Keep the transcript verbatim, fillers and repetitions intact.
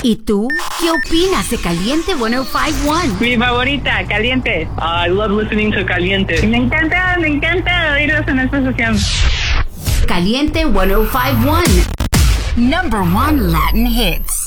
¿Y tú? ¿Qué opinas de Caliente ciento cincuenta y uno? Mi favorita, Caliente. I love listening to Caliente. Me encanta, me encanta oírlos en esta sesión. Caliente ciento cincuenta y uno. Number one Latin hits.